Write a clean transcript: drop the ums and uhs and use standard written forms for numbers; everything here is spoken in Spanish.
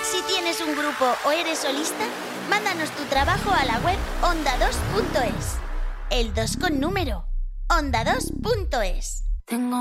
Si tienes un grupo o eres solista, mándanos tu trabajo a la web onda2.es. El 2 con número. onda2.es.